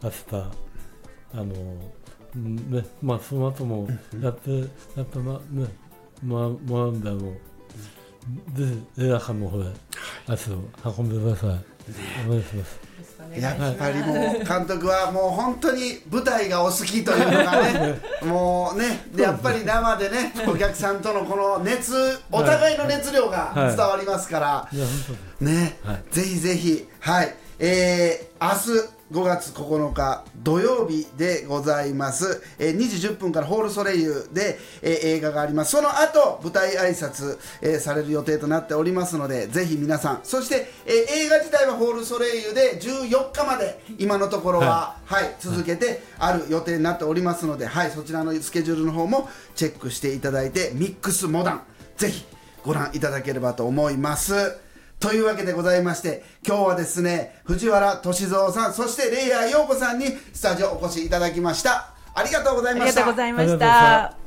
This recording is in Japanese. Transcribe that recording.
明日ね、まあその後もやってね、もらうんでぜひ映画館の方へ足を運んでください。お願いします。 やっぱりもう監督はもう本当に舞台がお好きというのがねもうね、でやっぱり生でねお客さんとのこの熱、お互いの熱量が伝わりますからね、ぜひぜひ、はい、明日5月9日土曜日でございます、2時10分からホールソレイユで、映画があります。その後舞台挨拶、される予定となっておりますので、ぜひ皆さん、そして、映画自体はホールソレイユで14日まで今のところは、続けてある予定になっておりますので、そちらのスケジュールの方もチェックしていただいて、ミックスモダンぜひご覧いただければと思います。というわけでございまして、今日はですね、藤原歳三さん、そしてレイヤー陽子さんにスタジオお越しいただきました。ありがとうございました。 ありがとうございました。